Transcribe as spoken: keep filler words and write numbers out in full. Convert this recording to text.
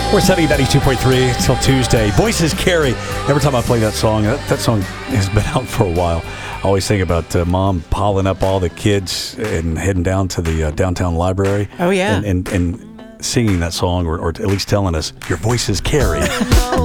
We're setting ninety-two point three until Tuesday. Voices carry. Every time I play that song, that, that song has been out for a while. I always think about uh, Mom piling up all the kids and heading down to the uh, downtown library. Oh, yeah. And, and, and singing that song, or, or at least telling us, your voices carry.